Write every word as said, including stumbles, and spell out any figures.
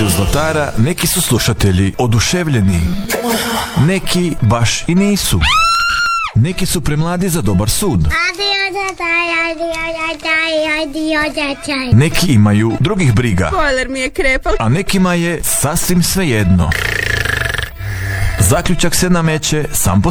Radio Zlatara neki su slušatelji oduševljeni, neki baš i nisu. Neki su premladi za dobar sud. Neki imaju drugih briga. Bojler mi je krepao. A nekima je sasvim svejedno. Zaključak se nameće sam po